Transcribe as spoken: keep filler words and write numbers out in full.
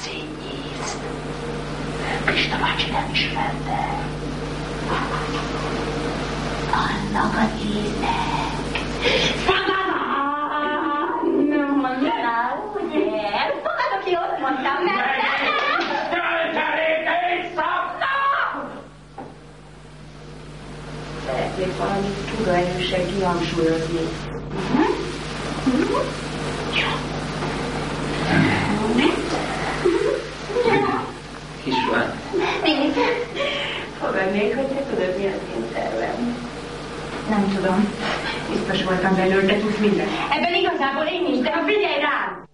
szénnyíz. Pista bácsi nem ismerte. Annak a íznek. Szabadán! Nem mondtál, ugye? Fogadok ki, ott mondtam, nem? Töltelékei szabna! Szeretnék valamit tudaerősen kihangsúlyozni. Kislány. Nézd! Fogadnék, hogy te tudod, mi az én tervem. Nem tudom. Biztos voltam belőle, de tudsz minden. Ebben igazából én is, de ha figyelj rám!